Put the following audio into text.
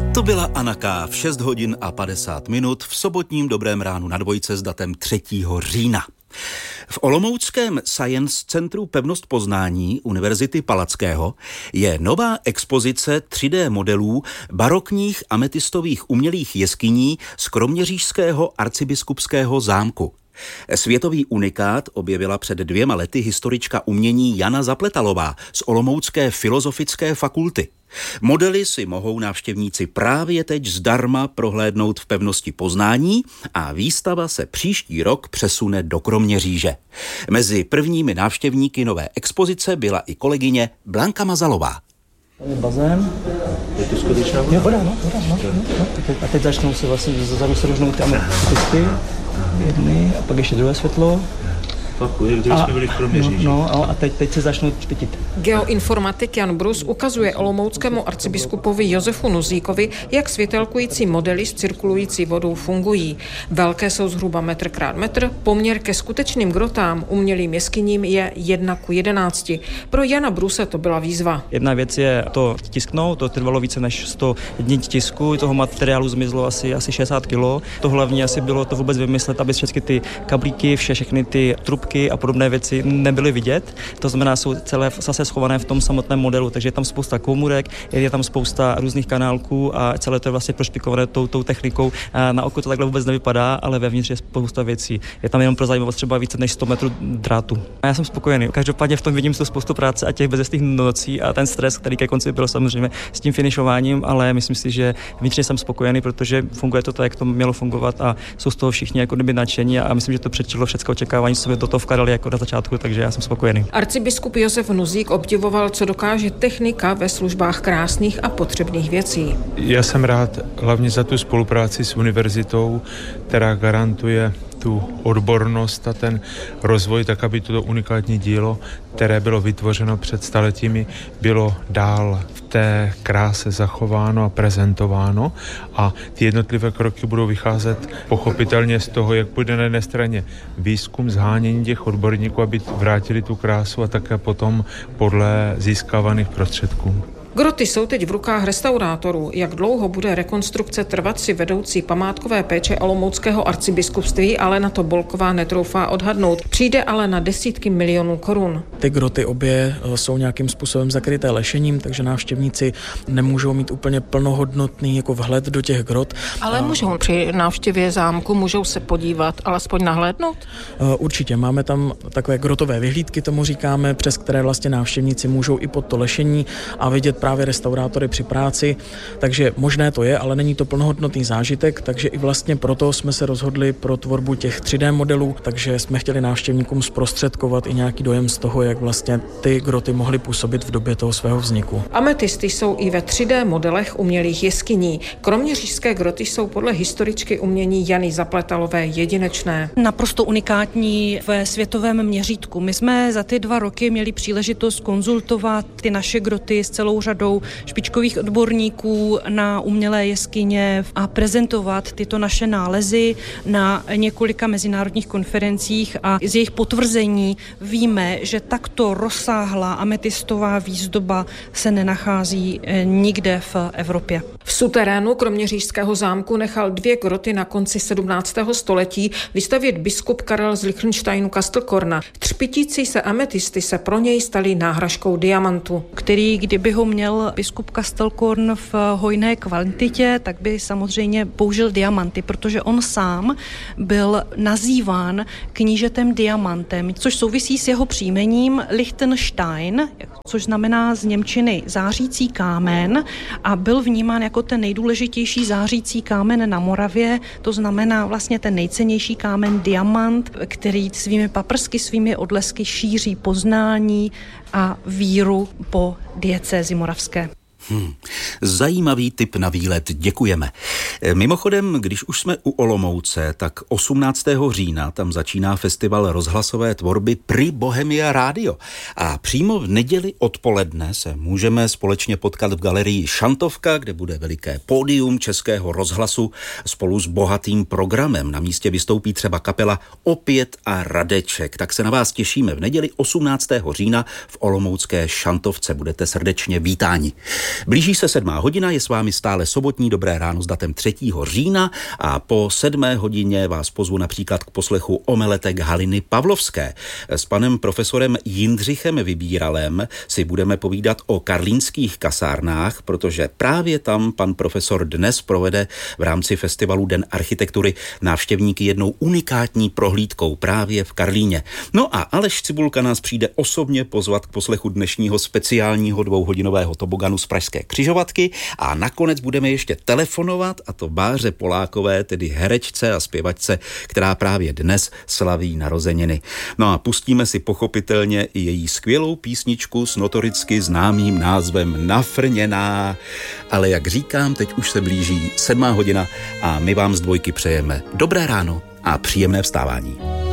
To byla Anna K. v 6 hodin a 50 minut v sobotním Dobrém ránu na Dvojce s datem 3. října. V olomouckém Science Centru Pevnost Poznání Univerzity Palackého je nová expozice 3D modelů barokních ametistových umělých jeskyní z kroměřížského arcibiskupského zámku. Světový unikát objevila před 2 lety historička umění Jana Zapletalová z Olomoucké filozofické fakulty. Modely si mohou návštěvníci právě teď zdarma prohlédnout v Pevnosti Poznání a výstava se příští rok přesune do Kroměříže. Mezi prvními návštěvníky nové expozice byla i kolegyně Blanka Mazalová. Tady je bazén. Je to skutečná voda? Jo, voda. A teď začnou se vlastně zezadu se rožnou ty ametisty, jedny a pak ještě druhé světlo. Kde jsme byli v Kroměříži. A teď se začnou špitit. Geoinformatik Jan Brus ukazuje olomouckému arcibiskupovi Josefu Nuzíkovi, jak světelkující modely s cirkulující vodou fungují. Velké jsou zhruba metr krát metr, poměr ke skutečným grotám umělým jeskyním je 1:11. Pro Jana Bruse to byla výzva. Jedna věc je to tisknout, to trvalo více než 100 dní tisku, toho materiálu zmizlo asi 60 kg. To hlavní asi bylo to vůbec vymyslet, aby všechny ty kablíky, všechny ty trubky a podobné věci nebyly vidět. To znamená, jsou celé zase schované v tom samotném modelu, takže je tam spousta komůrek, je tam spousta různých kanálků a celé to je vlastně prošpikované tou technikou. Na oko to takhle vůbec nevypadá, ale vevnitř je spousta věcí. Je tam jenom pro zajímavost třeba více než 100 metrů drátu. A já jsem spokojený. Každopádně v tom vidím tu spoustu práce a těch bezestných nocí a ten stres, který ke konci byl samozřejmě s tím finišováním, ale myslím si, že vnitřně jsem spokojený, protože funguje to tak, jak to mělo fungovat a jsou z toho všichni jako kdyby nadšení a myslím, že to předčilo všechno očekávání, co jsme do toho vkládali jako na začátku, takže já jsem spokojený. Arcibiskup Josef Nuzík obdivoval, co dokáže technika ve službách krásných a potřebných věcí. Já jsem rád hlavně za tu spolupráci s univerzitou, která garantuje tu odbornost a ten rozvoj, tak aby toto unikátní dílo, které bylo vytvořeno před staletími, bylo dál v té kráse zachováno a prezentováno a ty jednotlivé kroky budou vycházet pochopitelně z toho, jak půjde na jedné straně výzkum, zhánění těch odborníků, aby vrátili tu krásu a také potom podle získávaných prostředků. Groty jsou teď v rukách restaurátorů. Jak dlouho bude rekonstrukce trvat, si vedoucí památkové péče olomouckého arcibiskupství Alena Tobolková netroufá odhadnout. Přijde ale na desítky milionů korun. Ty groty obě jsou nějakým způsobem zakryté lešením, takže návštěvníci nemůžou mít úplně plnohodnotný jako vhled do těch grot. Ale můžou při návštěvě zámku, můžou se podívat, alespoň nahlédnout? Určitě, máme tam takové grotové vyhlídky, tomu říkáme, přes které vlastně návštěvníci můžou i pod to lešení a vidět právě restaurátory při práci, takže možné to je, ale není to plnohodnotný zážitek, takže i vlastně proto jsme se rozhodli pro tvorbu těch 3D modelů, takže jsme chtěli návštěvníkům zprostředkovat i nějaký dojem z toho, jak vlastně ty groty mohly působit v době toho svého vzniku. Ametisty jsou i ve 3D modelech umělých jeskyní. Kroměřížské groty jsou podle historičky umění Jany Zapletalové jedinečné. Naprosto unikátní ve světovém měřítku. My jsme za ty 2 roky měli příležitost konzultovat ty naše groty s celou řadou špičkových odborníků na umělé jeskyně a prezentovat tyto naše nálezy na několika mezinárodních konferencích a z jejich potvrzení víme, že takto rozsáhlá ametistová výzdoba se nenachází nikde v Evropě. V suterénu kroměřížského zámku nechal 2 groty na konci 17. století vystavět biskup Karel z Lichtensteinu Kastelkorna. Třpitící se ametisty se pro něj staly náhražkou diamantu, který kdyby ho měl biskup Kastelkorn v hojné kvantitě, tak by samozřejmě použil diamanty, protože on sám byl nazýván knížetem diamantem, což souvisí s jeho příjmením Lichtenstein, což znamená z němčiny zářící kámen a byl vnímán jako ten nejdůležitější zářící kámen na Moravě, to znamená vlastně ten nejcennější kámen diamant, který svými paprsky, svými odlesky šíří poznání a víru po diecézi moravské. Zajímavý tip na výlet, děkujeme. Mimochodem, když už jsme u Olomouce, tak 18. října tam začíná festival rozhlasové tvorby Pri Bohemia Radio. A přímo v neděli odpoledne se můžeme společně potkat v galerii Šantovka, kde bude veliké pódium Českého rozhlasu spolu s bohatým programem. Na místě vystoupí třeba kapela Opět a Radeček. Tak se na vás těšíme v neděli 18. října v olomoucké Šantovce. Budete srdečně vítáni. Blíží se 7. hodina, je s vámi stále sobotní Dobré ráno s datem 3. října a po 7. hodině vás pozvu například k poslechu omeletek Haliny Pavlovské. S panem profesorem Jindřichem Vybíralem si budeme povídat o karlínských kasárnách, protože právě tam pan profesor dnes provede v rámci festivalu Den architektury návštěvníky jednou unikátní prohlídkou právě v Karlíně. No a Aleš Cibulka nás přijde osobně pozvat k poslechu dnešního speciálního 2hodinového toboganu z Pražské Křižovatky a nakonec budeme ještě telefonovat, a to Báře Polákové, tedy herečce a zpěvačce, která právě dnes slaví narozeniny. No a pustíme si pochopitelně i její skvělou písničku s notoricky známým názvem Nafrněná. Ale jak říkám, teď už se blíží 7. hodina a my vám z Dvojky přejeme dobré ráno a příjemné vstávání.